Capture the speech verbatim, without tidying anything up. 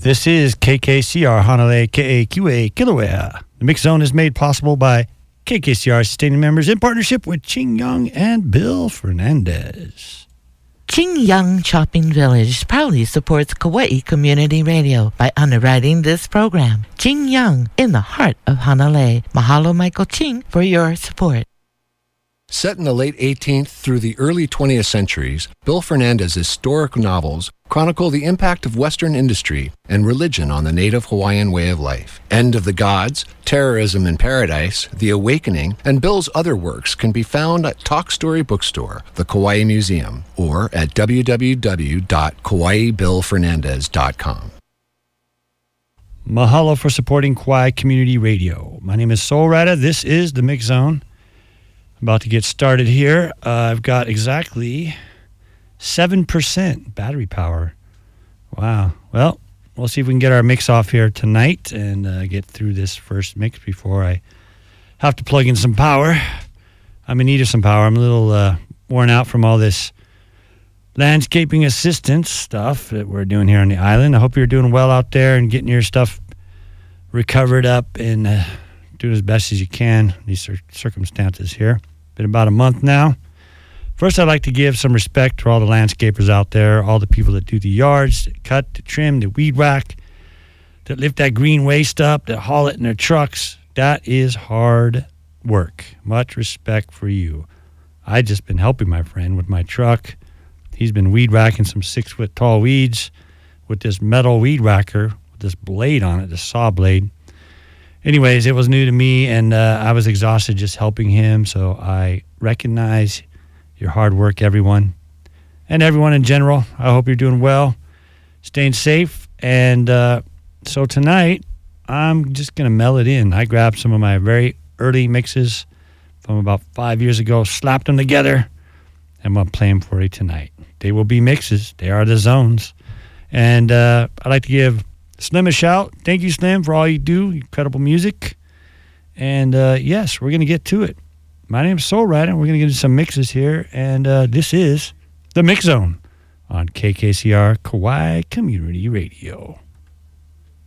This is K K C R Hanalei K A Q A Kilauea. The Mix Zone is made possible by K K C R sustaining members in partnership with Ching Young and Bill Fernandez. Ching Young Shopping Village proudly supports Kauai Community Radio by underwriting this program. Ching Young, in the heart of Hanalei. Mahalo, Michael Ching, for your support. Set in the late eighteenth through the early twentieth centuries, Bill Fernandez's historic novels chronicle the impact of Western industry and religion on the native Hawaiian way of life. End of the Gods, Terrorism in Paradise, The Awakening, and Bill's other works can be found at Talk Story Bookstore, the Kauai Museum, or at w w w dot kauai bill fernandez dot com. Mahalo for supporting Kauai Community Radio. My name is Soul Rada. This is the Mix Zone. About to get started here. Uh, I've got exactly seven percent battery power. Wow. Well, we'll see if we can get our mix off here tonight and uh, get through this first mix before I have to plug in some power. I'm in need of some power. I'm a little uh, worn out from all this landscaping assistance stuff that we're doing here on the island. I hope you're doing well out there and getting your stuff recovered up and uh, doing as best as you can in these circumstances here. Been about a month now. First, I'd like to give some respect to all the landscapers out there, all the people that do the yards, that cut, that trim, that weed whack, that lift that green waste up, that haul it in their trucks. That is hard work. Much respect for you. I just been helping my friend with my truck. He's been weed whacking some six-foot tall weeds with this metal weed whacker with this blade on it, this saw blade. Anyways, it was new to me, and uh, I was exhausted just helping him, so I recognize your hard work, everyone, and everyone in general. I hope you're doing well, staying safe, and uh, so tonight, I'm just going to meld it in. I grabbed some of my very early mixes from about five years ago, slapped them together, and I'm going to play them for you tonight. They will be mixes. They are the zones, and uh, I'd like to give Slim a shout. Thank you, Slim, for all you do. Incredible music. And, uh, yes, we're going to get to it. My name is Soul Rider. We're going to get into some mixes here. And uh, this is The Mix Zone on K K C R Kauai Community Radio.